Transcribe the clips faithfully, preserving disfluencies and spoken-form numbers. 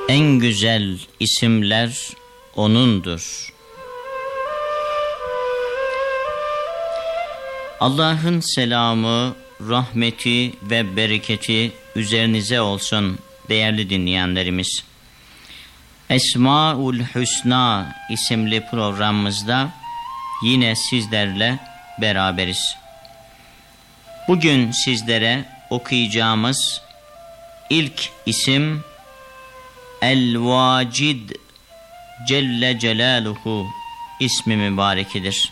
En güzel isimler O'nundur. Allah'ın selamı, rahmeti ve bereketi üzerinize olsun değerli dinleyenlerimiz. Esmaül Hüsna isimli programımızda yine sizlerle beraberiz. Bugün sizlere okuyacağımız ilk isim El-Vacid Celle Celaluhu ismi mübarekidir.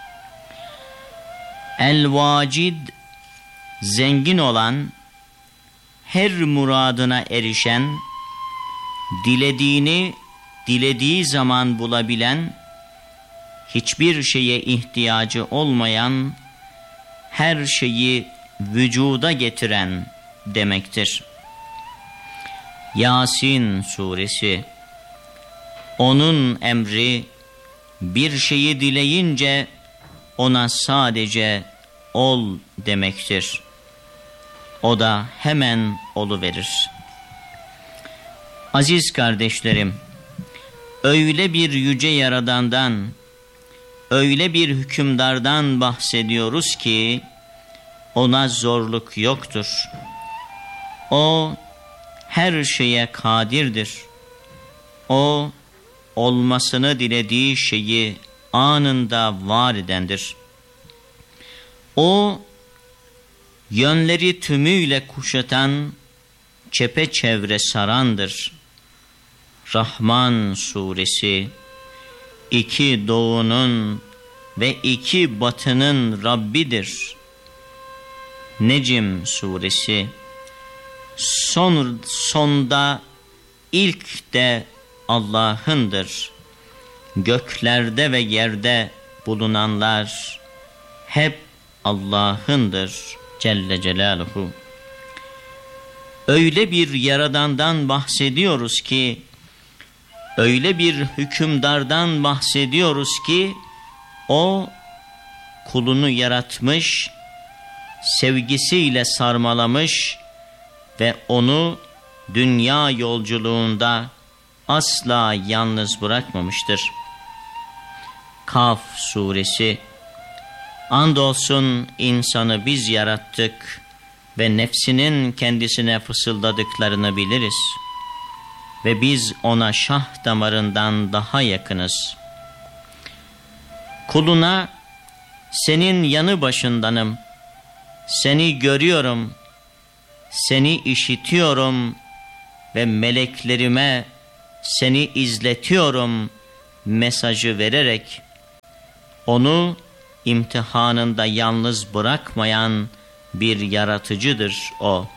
El-Vacid, zengin olan, her muradına erişen, dilediğini dilediği zaman bulabilen, hiçbir şeye ihtiyacı olmayan, her şeyi vücuda getiren demektir. Yasin suresi, onun emri, bir şeyi dileyince ona sadece ol demektir. O da hemen oluverir. Aziz kardeşlerim, öyle bir yüce Yaradan'dan, öyle bir hükümdardan bahsediyoruz ki ona zorluk yoktur. O her şeye kadirdir. O olmasını dilediği şeyi anında var edendir. O yönleri tümüyle kuşatan, çepeçevre sarandır. Rahman suresi, iki doğunun ve iki batının Rabbidir. Necm suresi, son, sonda ilk de Allah'ındır. Göklerde ve yerde bulunanlar hep Allah'ındır Celle Celaluhu. Öyle bir Yaradan'dan bahsediyoruz ki, öyle bir hükümdardan bahsediyoruz ki, o kulunu yaratmış, sevgisiyle sarmalamış ve onu dünya yolculuğunda asla yalnız bırakmamıştır. Kaf suresi, andolsun insanı biz yarattık ve nefsinin kendisine fısıldadıklarını biliriz ve biz ona şah damarından daha yakınız. Kuluna senin yanı başındanım, seni görüyorum, seni işitiyorum ve meleklerime seni izletiyorum mesajı vererek onu imtihanında yalnız bırakmayan bir yaratıcıdır o.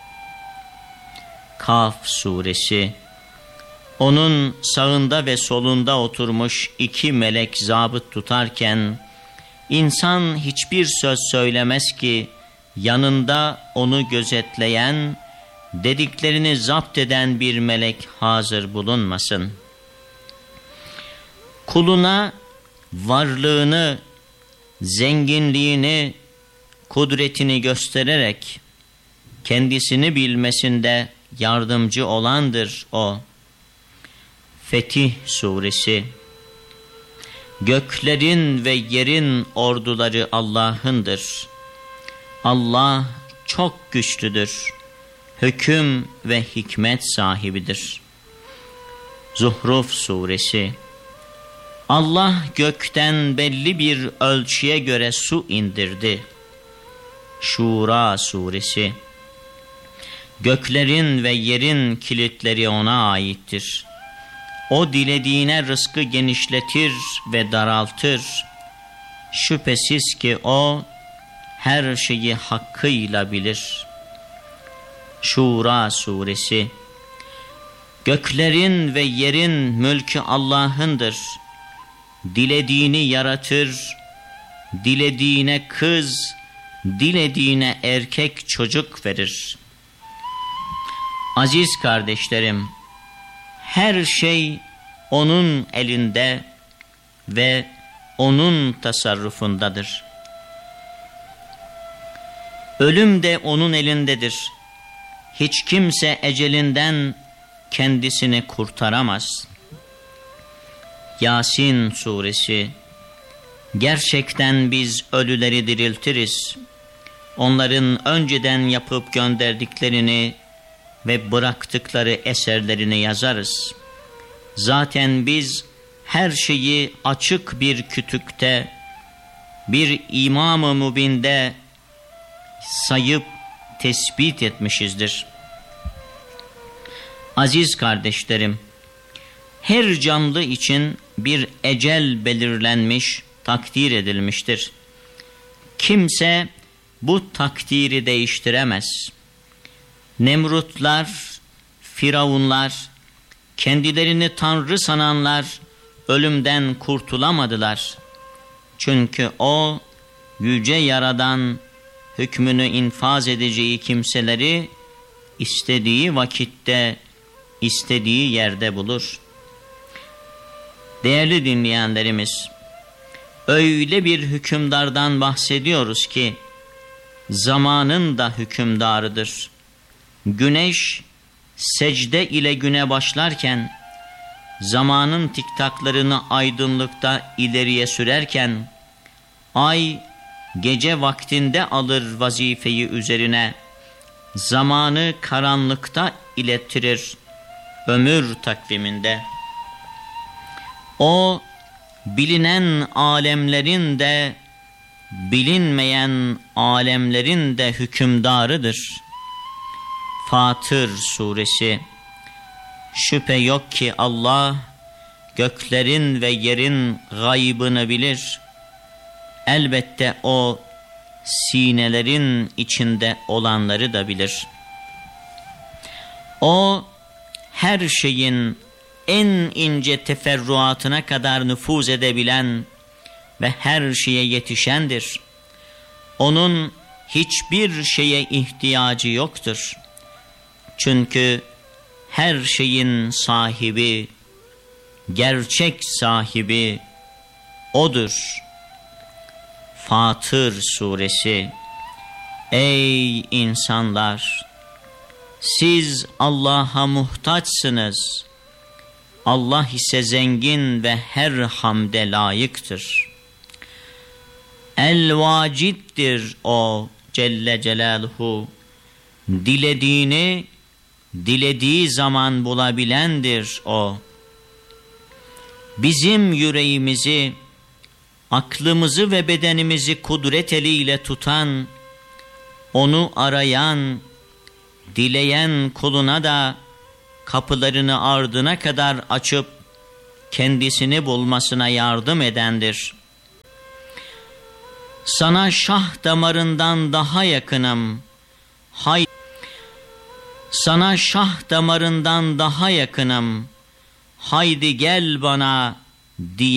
Kaf suresi, onun sağında ve solunda oturmuş iki melek zabıt tutarken insan hiçbir söz söylemez ki yanında onu gözetleyen, dediklerini zapt eden bir melek hazır bulunmasın. Kuluna varlığını, zenginliğini, kudretini göstererek kendisini bilmesinde yardımcı olandır o. Fetih suresi, göklerin ve yerin orduları Allah'ındır. Allah çok güçlüdür, hüküm ve hikmet sahibidir. Zuhruf suresi, Allah gökten belli bir ölçüye göre su indirdi. Şura suresi, göklerin ve yerin kilitleri ona aittir. O dilediğine rızkı genişletir ve daraltır. Şüphesiz ki o her şeyi hakkıyla bilir. Şura suresi, göklerin ve yerin mülkü Allah'ındır. Dilediğini yaratır, dilediğine kız, dilediğine erkek çocuk verir. Aziz kardeşlerim, her şey onun elinde ve onun tasarrufundadır. Ölüm de onun elindedir. Hiç kimse ecelinden kendisini kurtaramaz. Yasin suresi: gerçekten biz ölüleri diriltiriz. Onların önceden yapıp gönderdiklerini ve bıraktıkları eserlerini yazarız. Zaten biz her şeyi açık bir kütükte, bir İmam-ı Mubin'de sayıp tespit etmişizdir. Aziz kardeşlerim, her canlı için bir ecel belirlenmiş, takdir edilmiştir. Kimse bu takdiri değiştiremez. Nemrutlar, firavunlar, kendilerini tanrı sananlar ölümden kurtulamadılar. Çünkü o yüce Yaradan hükmünü infaz edeceği kimseleri istediği vakitte, istediği yerde bulur. Değerli dinleyenlerimiz, öyle bir hükümdardan bahsediyoruz ki zamanın da hükümdarıdır. Güneş secde ile güne başlarken, zamanın tiktaklarını aydınlıkta ileriye sürerken, ay gece vaktinde alır vazifeyi üzerine, zamanı karanlıkta ilettirir ömür takviminde. O bilinen alemlerin de bilinmeyen alemlerin de hükümdarıdır. Fatır suresi: şüphe yok ki Allah göklerin ve yerin gaybını bilir. Elbette o sinelerin içinde olanları da bilir. O her şeyin en ince teferruatına kadar nüfuz edebilen ve her şeye yetişendir. Onun hiçbir şeye ihtiyacı yoktur. Çünkü her şeyin sahibi, gerçek sahibi O'dur. Fatır suresi: ey insanlar! Siz Allah'a muhtaçsınız. Allah ise zengin ve her hamde layıktır. El-Vaciddir o Celle Celaluhu. Dilediğini dilediği zaman bulabilendir o. Bizim yüreğimizi, aklımızı ve bedenimizi kudret eliyle tutan, onu arayan, dileyen kuluna da kapılarını ardına kadar açıp kendisini bulmasına yardım edendir. Sana şah damarından daha yakınım. Hay Sana şah damarından daha yakınım. Haydi gel bana diye